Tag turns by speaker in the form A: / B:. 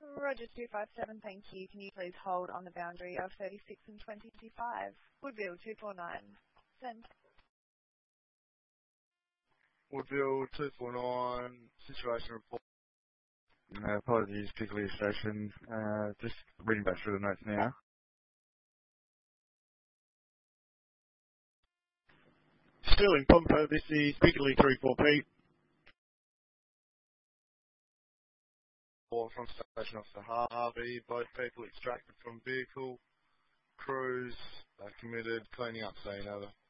A: Roger 257, thank you. Can you please hold on the boundary of 36 and 25? Woodville 249. Send.
B: Woodville 249, situation report.
C: Apologies, Piccoli Station. Just reading back through the notes now.
D: Sterling Pompo, this is Piccoli 34P.
B: From Station Officer Harvey, both people extracted from vehicle. Crews committed, cleaning up scene, over.